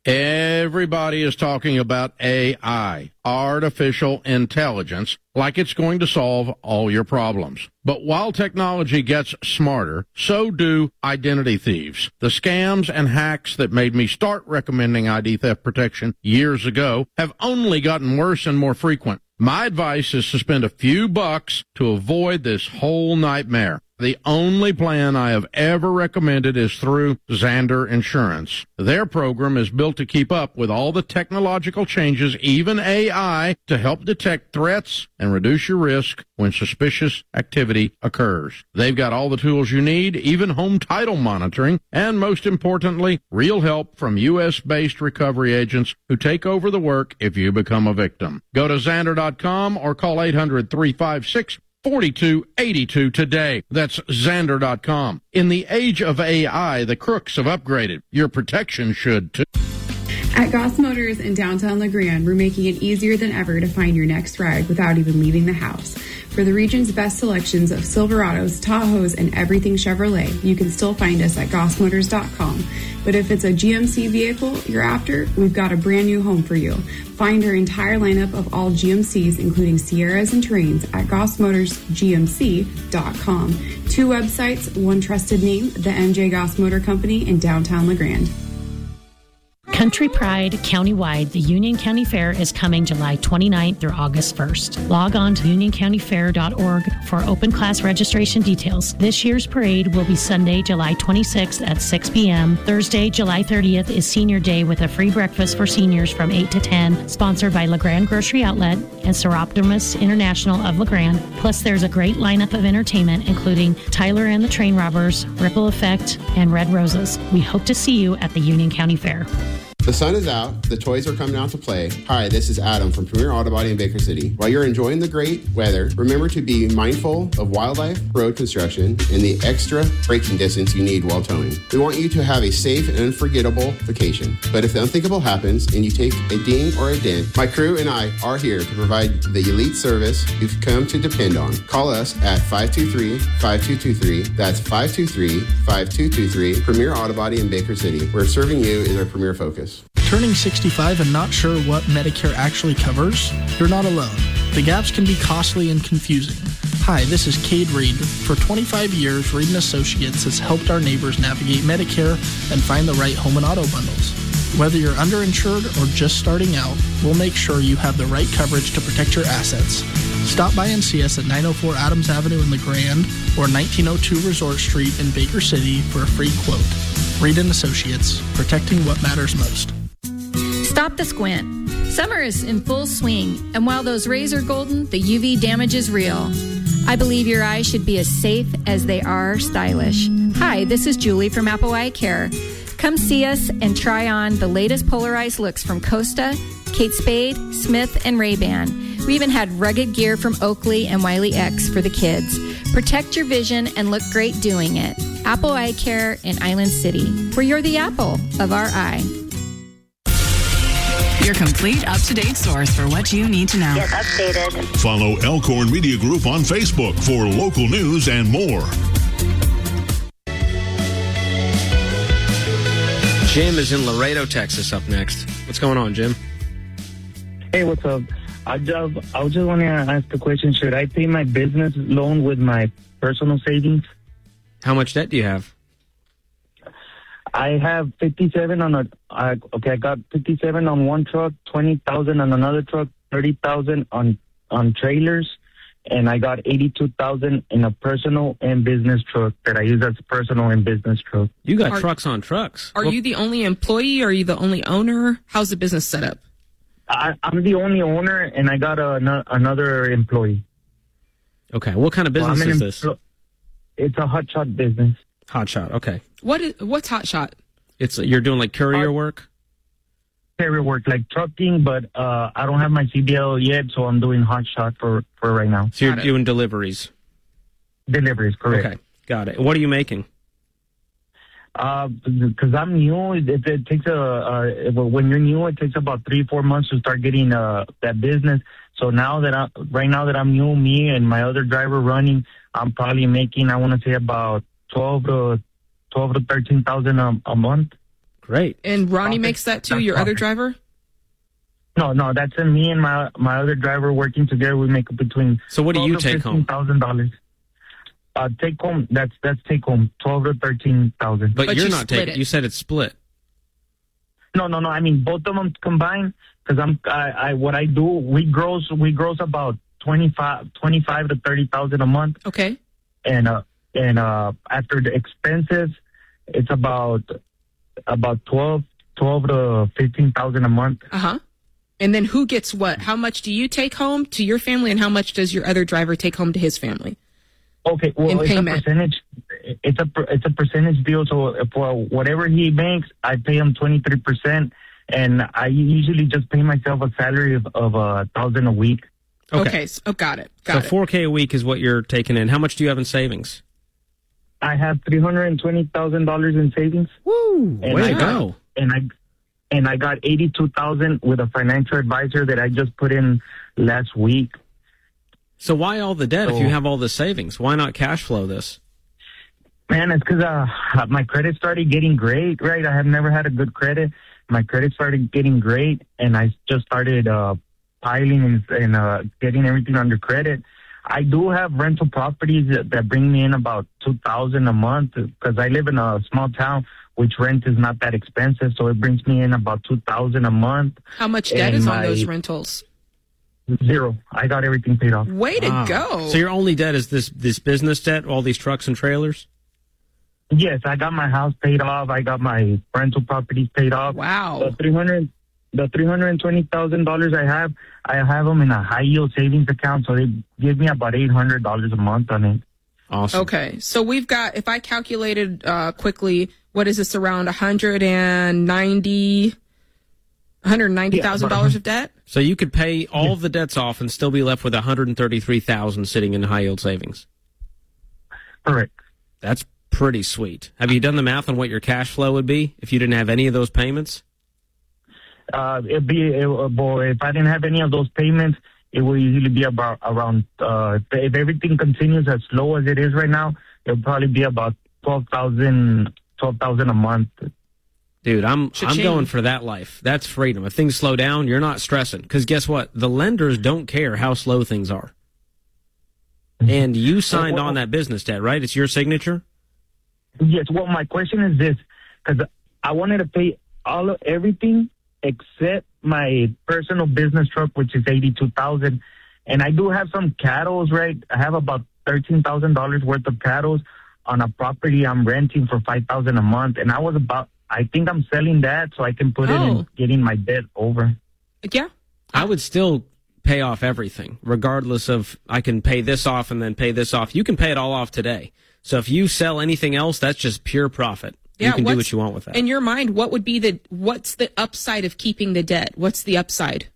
Everybody is talking about AI, artificial intelligence, like it's going to solve all your problems. But while technology gets smarter, so do identity thieves. The scams and hacks that made me start recommending ID theft protection years ago have only gotten worse and more frequent. My advice is to spend a few bucks to avoid this whole nightmare. The only plan I have ever recommended is through Zander Insurance. Their program is built to keep up with all the technological changes, even AI, to help detect threats and reduce your risk when suspicious activity occurs. They've got all the tools you need, even home title monitoring, and most importantly, real help from U.S.-based recovery agents who take over the work if you become a victim. Go to Zander.com or call 800-356-4282 today. That's Zander.com. In the age of AI, the crooks have upgraded. Your protection should too. At Goss Motors in downtown La Grande, we're making it easier than ever to find your next ride without even leaving the house. For the region's best selections of Silverados, Tahoes, and everything Chevrolet, you can still find us at GossMotors.com. But if it's a GMC vehicle you're after, we've got a brand new home for you. Find our entire lineup of all GMCs, including Sierras and Terrains, at GossMotorsGMC.com. 2 websites, 1 trusted name, the MJ Goss Motor Company in downtown La Grande. Country Pride countywide, the Union County Fair is coming July 29th through August 1st. Log on to unioncountyfair.org for open class registration details. This year's parade will be Sunday, July 26th at 6 p.m. Thursday, July 30th is Senior Day with a free breakfast for seniors from 8 to 10, sponsored by La Grande Grocery Outlet and Seroptimus International of La Grande. Plus, there's a great lineup of entertainment, including Tyler and the Train Robbers, Ripple Effect, and Red Roses. We hope to see you at the Union County Fair. The sun is out, the toys are coming out to play. Hi, this is Adam from Premier Auto Body in Baker City. While you're enjoying the great weather, remember to be mindful of wildlife, road construction, and the extra braking distance you need while towing. We want you to have a safe and unforgettable vacation. But if the unthinkable happens and you take a ding or a dent, my crew and I are here to provide the elite service you've come to depend on. Call us at 523-5223. That's 523-5223. Premier Auto Body in Baker City, where serving you is our premier focus. Turning 65 and not sure what Medicare actually covers? You're not alone. The gaps can be costly and confusing. Hi, this is Cade Reed. For 25 years, Reed & Associates has helped our neighbors navigate Medicare and find the right home and auto bundles. Whether you're underinsured or just starting out, we'll make sure you have the right coverage to protect your assets. Stop by and see us at 904 Adams Avenue in La Grande or 1902 Resort Street in Baker City for a free quote. Reed & Associates, protecting what matters most. Stop the squint. Summer is in full swing, and while those rays are golden, the UV damage is real. I believe your eyes should be as safe as they are stylish. Hi, this is Julie from Apple Eye Care. Come see us and try on the latest polarized looks from Costa, Kate Spade, Smith, and Ray-Ban. We even had rugged gear from Oakley and Wiley X for the kids. Protect your vision and look great doing it. Apple Eye Care in Island City, where you're the apple of our eye. Your complete up-to-date source for what you need to know. Get updated. Follow Elkhorn Media Group on Facebook for local news and more. Jim is in Laredo, Texas, up next. What's going on, Jim? Hey, what's up? I just want to ask the question, should I pay my business loan with my personal savings? How much debt do you have? I have 57 on I got 57 on one truck, 20,000 on another truck, 30,000 on trailers, and I got 82,000 in a personal and business truck that I use as a personal and business truck. You got trucks on trucks. Are you the only employee? Or are you the only owner? How's the business set up? I'm the only owner, and I got another employee. Okay, what kind of business is this? It's a hot shot business. Hot shot, okay. What's hot shot? You're doing like courier work? Courier work, like trucking, but I don't have my CDL yet, so I'm doing hot shot for right now. So you're doing deliveries? Deliveries, correct. Okay, got it. What are you making? Because I'm new, it takes when you're new, it takes about 3-4 months to start getting that business. So now that I'm new, me and my other driver running, I'm probably making, I want to say about 12 to 13,000 a month. Great. And Ronnie makes that too, your other driver? No, that's me and my other driver working together. We make between. So what do you take home? $15,000. Take home. That's take home $12,000 to $13,000. But you're not taking. You said it's split. No. I mean both of them combined. Because what I do, we gross about 25 to 30,000 a month. Okay. And after the expenses, it's about 12 to 15,000 a month. And then who gets what? How much do you take home to your family, and how much does your other driver take home to his family? Okay, well, in it's payment. a percentage. It's a percentage deal. So for whatever he makes, I pay him 23%, and I usually just pay myself a salary of $1,000 a week. Okay. Got it. So $4,000 a week is what you're taking in. How much do you have in savings? I have $320,000 in savings. Woo! Way to go! And I got $82,000 with a financial advisor that I just put in last week. So why all the debt if you have all the savings? Why not cash flow this? Man, it's because my credit started getting great, right? I have never had a good credit. My credit started getting great, and I just started piling and getting everything under credit. I do have rental properties that bring me in about $2,000 a month because I live in a small town, which rent is not that expensive, so it brings me in about $2,000 a month. How much debt is on those rentals? Zero. I got everything paid off. Way to go! So your only debt is this business debt, all these trucks and trailers? Yes, I got my house paid off. I got my rental properties paid off. Wow. The $320,000 I have them in a high yield savings account, so they give me about $800 a month on it. Awesome. Okay, so we've got, if I calculated quickly, what is this, around $190,000 of debt? So you could pay all of the debts off and still be left with $133,000 sitting in high yield savings. Correct. That's pretty sweet. Have you done the math on what your cash flow would be if you didn't have any of those payments? If I didn't have any of those payments, it will usually be around if everything continues as slow as it is right now, it'll probably be about $12,000 a month. Dude, I'm going for that life. That's freedom. If things slow down, you're not stressing. Because guess what? The lenders don't care how slow things are. And you signed on that business debt, right? It's your signature? Yes. Well, my question is this, because I wanted to pay everything except my personal business truck, which is $82,000. And I do have some cattle, right? I have about $13,000 worth of cattle on a property I'm renting for $5,000 a month. And I think I'm selling that so I can put it in getting my debt over. Yeah. I would still pay off everything, regardless of I can pay this off and then pay this off. You can pay it all off today. So if you sell anything else, that's just pure profit. Yeah, you can do what you want with that. In your mind, what's the upside of keeping the debt? What's the upside?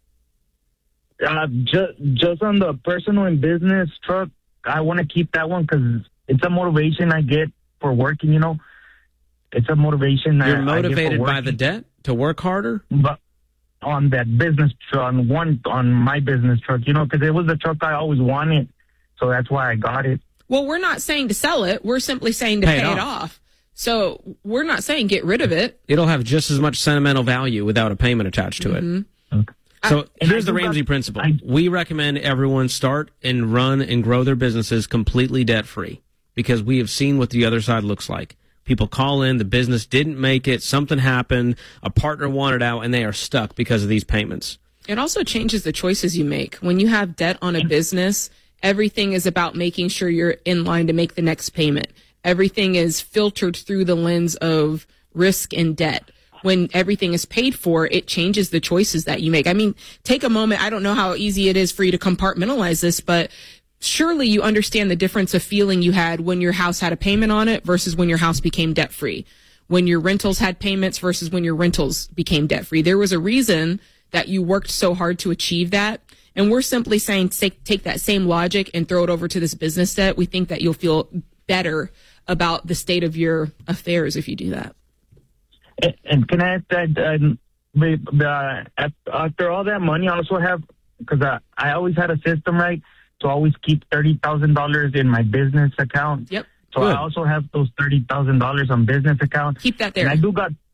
Just on the personal and business truck, I want to keep that one because it's a motivation I get for working, you know. It's a motivation. You're motivated by the debt to work harder? But on that business truck, on my business truck, you know, because it was the truck I always wanted. So that's why I got it. Well, we're not saying to sell it. We're simply saying to pay it off. So we're not saying get rid of it. It'll have just as much sentimental value without a payment attached to it. Okay. So here's the Ramsey principle. We recommend everyone start and run and grow their businesses completely debt-free because we have seen what the other side looks like. People call in, the business didn't make it, something happened, a partner wanted out, and they are stuck because of these payments. It also changes the choices you make. When you have debt on a business, everything is about making sure you're in line to make the next payment. Everything is filtered through the lens of risk and debt. When everything is paid for, it changes the choices that you make. I mean, take a moment. I don't know how easy it is for you to compartmentalize this, but surely you understand the difference of feeling you had when your house had a payment on it versus when your house became debt-free. When your rentals had payments versus when your rentals became debt-free. There was a reason that you worked so hard to achieve that. And we're simply saying take that same logic and throw it over to this business debt. We think that you'll feel better about the state of your affairs if you do that. And can I add that after all that money, I also have, because I always had a system, right, to always keep $30,000 in my business account. Yep. So I also have those $30,000 on business account. Keep that there. And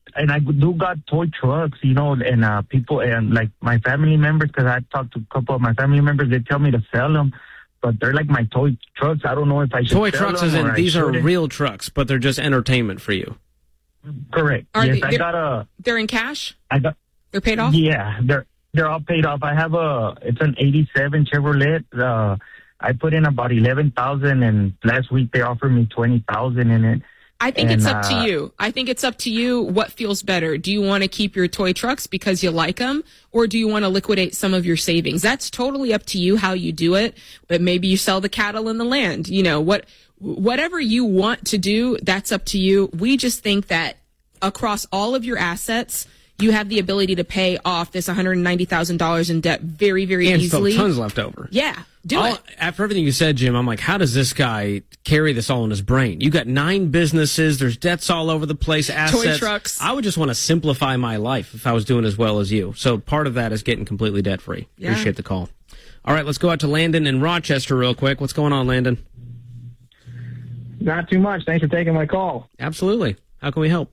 And I do got toy trucks, you know, and people and like my family members, because I talked to a couple of my family members, they tell me to sell them, but they're like my toy trucks. I don't know if I should toy sell trucks them as in these are shouldn't. real trucks, but they're just entertainment for you. Correct. They're in cash? They're paid off? Yeah, they're all paid off. I have it's an 87 Chevrolet. I put in about 11,000, and last week they offered me 20,000 in it. I think it's up to you. I think it's up to you what feels better. Do you want to keep your toy trucks because you like them, or do you want to liquidate some of your savings? That's totally up to you how you do it. But maybe you sell the cattle and the land. You know, whatever you want to do, that's up to you. We just think that across all of your assets, you have the ability to pay off this $190,000 in debt very, very easily. And still tons left over. Yeah, do it. After everything you said, Jim, I'm like, how does this guy carry this all in his brain? You got 9 businesses. There's debts all over the place, assets. Toy trucks. I would just want to simplify my life if I was doing as well as you. So part of that is getting completely debt-free. Yeah. Appreciate the call. All right, let's go out to Landon in Rochester real quick. What's going on, Landon? Not too much. Thanks for taking my call. Absolutely. How can we help?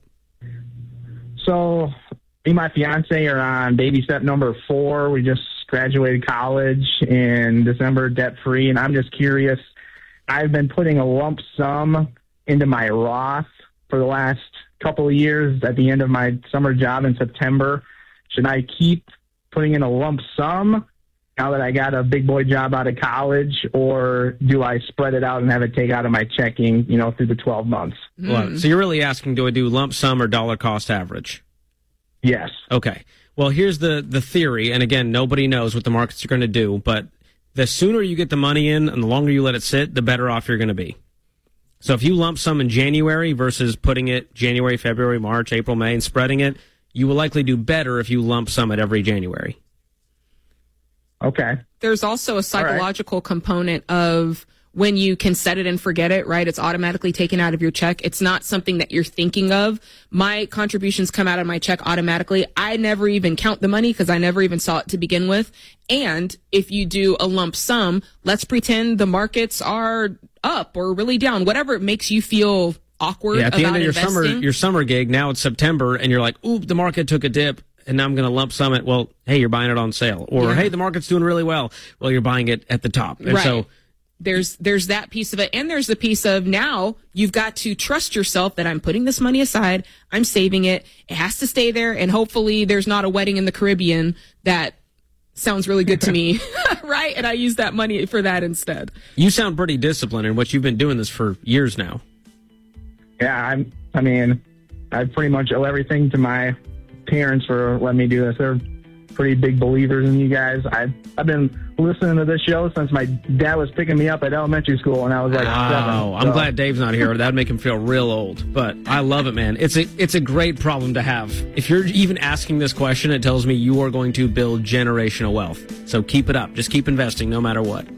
So, me and my fiance are on baby step number 4. We just graduated college in December, debt-free, and I'm just curious. I've been putting a lump sum into my Roth for the last couple of years at the end of my summer job in September. Should I keep putting in a lump sum now that I got a big boy job out of college, or do I spread it out and have it take out of my checking, you know, through the 12 months? Well, so you're really asking, do I do lump sum or dollar cost average? Yes. Okay. Well, here's the theory, and again, nobody knows what the markets are going to do, but the sooner you get the money in and the longer you let it sit, the better off you're going to be. So if you lump sum in January versus putting it January, February, March, April, May, and spreading it, you will likely do better if you lump sum it every January. Okay. There's also a psychological component of when you can set it and forget it, right? It's automatically taken out of your check. It's not something that you're thinking of. My contributions come out of my check automatically. I never even count the money because I never even saw it to begin with. And if you do a lump sum, let's pretend the markets are up or really down, whatever it makes you feel awkward at the about end of investing. your summer gig, now it's September, and you're like, ooh, the market took a dip, and now I'm going to lump sum it. Well, hey, you're buying it on sale. Or, hey, the market's doing really well. Well, you're buying it at the top. And right. So there's that piece of it. And there's the piece of now you've got to trust yourself that I'm putting this money aside. I'm saving it. It has to stay there. And hopefully there's not a wedding in the Caribbean that sounds really good to me. Right. And I use that money for that instead. You sound pretty disciplined in what you've been doing this for years now. Yeah. I pretty much owe everything to my parents for letting me do this. They're pretty big believers in you guys. I've been listening to this show since my dad was picking me up at elementary school when I was like 7. I'm glad Dave's not here. That'd make him feel real old. But I love it, man. It's a great problem to have. If you're even asking this question, it tells me you are going to build generational wealth. So keep it up. Just keep investing no matter what.